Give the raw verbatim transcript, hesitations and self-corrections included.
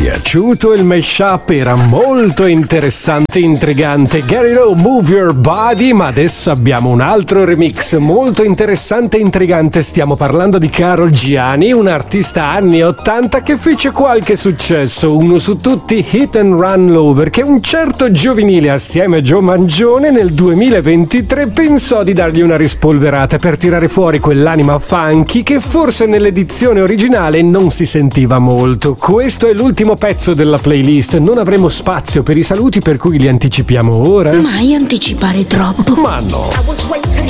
piaciuto il mashup? Era molto interessante, intrigante. Gary Lowe, Move Your Body, ma adesso abbiamo un altro remix molto interessante e intrigante. Stiamo parlando di Karol Giani, un artista anni ottanta che fece qualche successo, uno su tutti, Hit and Run Lover, che un certo giovinile assieme a Joe Mangione nel duemilaventitré pensò di dargli una rispolverata per tirare fuori quell'anima funky che forse nell'edizione originale non si sentiva molto. Questo è l'ultimo pezzo della playlist, non avremo spazio per i saluti per cui li anticipiamo ora. Mai anticipare troppo. Ma no.